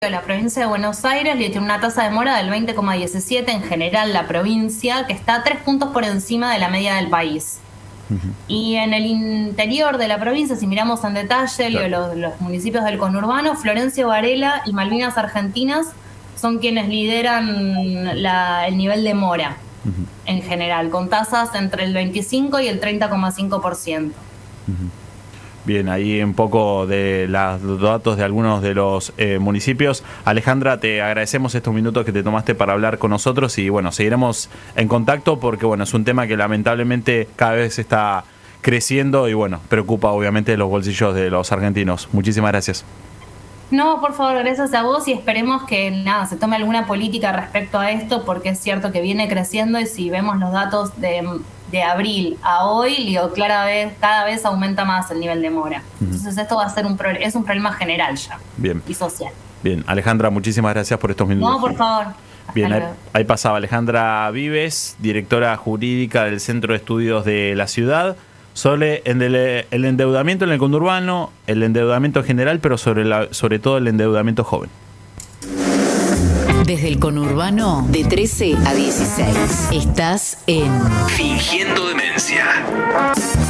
la provincia de Buenos Aires le tiene una tasa de mora del 20,17 en general la provincia, que está 3 puntos por encima de la media del país. Y en el interior de la provincia, si miramos en detalle los municipios del conurbano, Florencio Varela y Malvinas Argentinas son quienes lideran el nivel de mora en general, con tasas entre el 25 y el 30,5%. Bien, ahí un poco de los datos de algunos de los municipios. Alejandra, te agradecemos estos minutos que te tomaste para hablar con nosotros y bueno, seguiremos en contacto porque bueno, es un tema que lamentablemente cada vez está creciendo y bueno, preocupa obviamente los bolsillos de los argentinos. Muchísimas gracias. No, por favor, gracias a vos y esperemos que se tome alguna política respecto a esto porque es cierto que viene creciendo y si vemos los datos de abril a hoy, cada vez aumenta más el nivel de mora. Entonces esto va a ser un problema general ya. Bien. Y social. Bien, Alejandra, muchísimas gracias por estos minutos. No, por favor. Bien, ahí pasaba Alejandra Vives, directora jurídica del Centro de Estudios de la Ciudad, sobre el endeudamiento en el conurbano, el endeudamiento general, pero sobre todo el endeudamiento joven. Desde el conurbano, de 13 a 16, estás en Fingiendo Demencia.